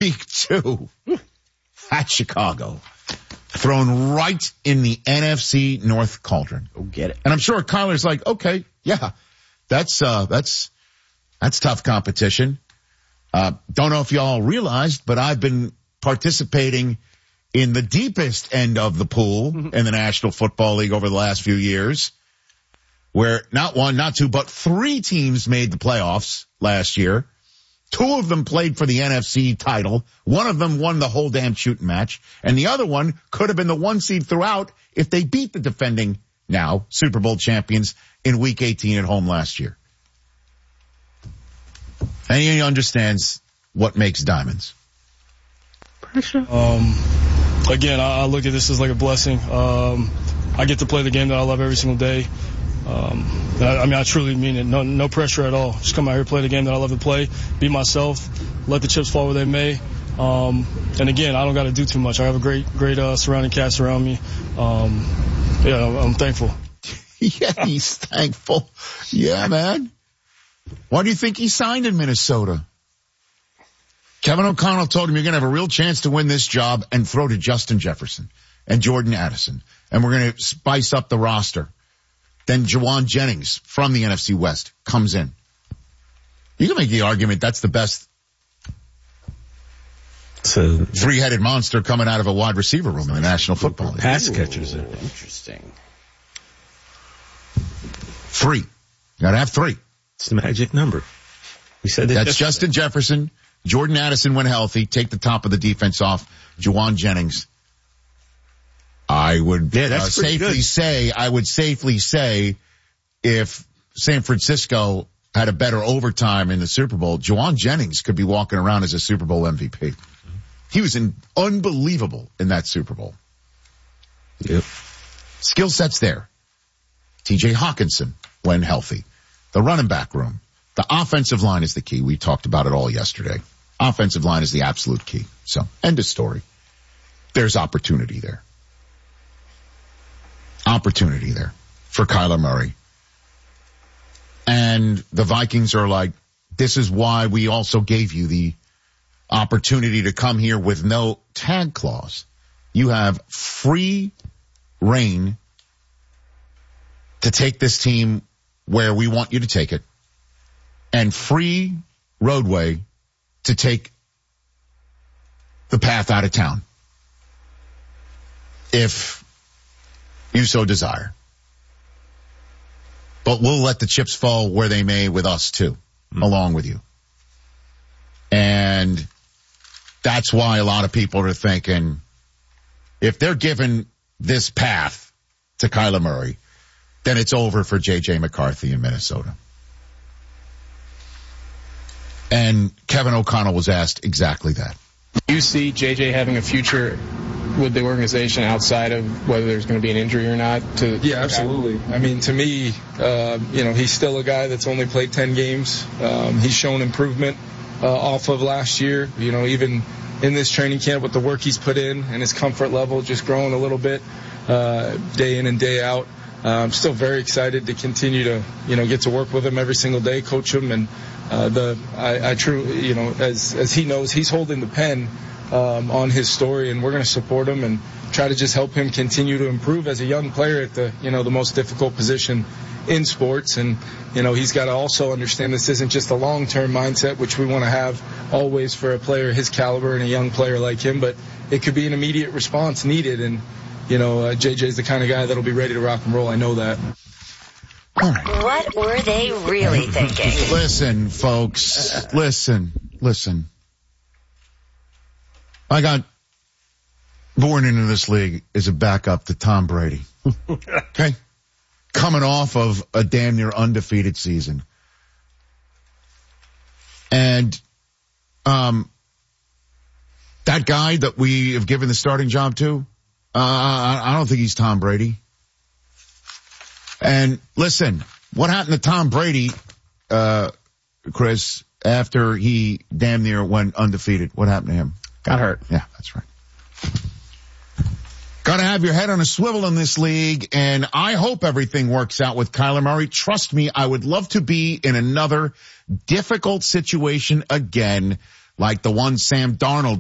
week 2 at Chicago. Thrown right in the NFC North cauldron. Go get it. And I'm sure Kyler's like, okay, yeah, that's tough competition. Don't know if y'all realized, but I've been participating in the deepest end of the pool in the National Football League over the last few years, where not 1, not 2, but 3 teams made the playoffs last year. 2 of them played for the NFC title. 1 of them won the whole damn shooting match. And the other one could have been the 1 seed throughout if they beat the defending, now Super Bowl champions, in Week 18 at home last year. And he understands what makes diamonds. Pressure. Again, I look at this as like a blessing. I get to play the game that I love every single day. I truly mean it. No pressure at all. Just come out here, play the game that I love to play, be myself, let the chips fall where they may. And again, I don't got to do too much. I have a great surrounding cast around me. I'm thankful. Yeah, he's thankful. Yeah, man. Why do you think he signed in Minnesota? Kevin O'Connell told him you're going to have a real chance to win this job and throw to Justin Jefferson and Jordan Addison. And we're going to spice up the roster. Then Juwan Jennings from the NFC West comes in. You can make the argument that's the best three-headed monster coming out of a wide receiver room in the National Football League. Pass catchers. Interesting. 3. You got to have 3. It's the magic number. We said that. That's Justin Jefferson, Jordan Addison when healthy. Take the top of the defense off. Juwan Jennings. I would safely say if San Francisco had a better overtime in the Super Bowl, Juwan Jennings could be walking around as a Super Bowl MVP. He was unbelievable in that Super Bowl. Yep. Skill sets there. TJ Hawkinson when healthy. The running back room. The offensive line is the key. We talked about it all yesterday. Offensive line is the absolute key. So, end of story. There's opportunity there. Opportunity there for Kyler Murray. And the Vikings are like, this is why we also gave you the opportunity to come here with no tag clause. You have free reign to take this team where we want you to take it, and free roadway to take the path out of town if you so desire. But we'll let the chips fall where they may with us too, along with you. And that's why a lot of people are thinking, if they're given this path to Kyler Murray, then it's over for J.J. McCarthy in Minnesota. And Kevin O'Connell was asked exactly that. Do you see J.J. having a future with the organization outside of whether there's going to be an injury or not? Yeah, absolutely. I mean, to me, he's still a guy that's only played 10 games. He's shown improvement off of last year. Even in this training camp with the work he's put in and his comfort level just growing a little bit day in and day out. I'm still very excited to continue to, get to work with him every single day, coach him. And I truly, as he knows, he's holding the pen on his story, and we're going to support him and try to just help him continue to improve as a young player at the most difficult position in sports. And, he's got to also understand this isn't just a long-term mindset, which we want to have always for a player his caliber and a young player like him, but it could be an immediate response needed. And, JJ's the kind of guy that'll be ready to rock and roll. I know that. All right. What were they really thinking? Listen, folks. Listen. I got born into this league as a backup to Tom Brady. Okay? Coming off of a damn near undefeated season. And that guy that we have given the starting job to, I don't think he's Tom Brady. And listen, what happened to Tom Brady, Chris, after he damn near went undefeated? What happened to him? Got hurt. Yeah, that's right. Got to have your head on a swivel in this league, and I hope everything works out with Kyler Murray. Trust me, I would love to be in another difficult situation again, like the one Sam Darnold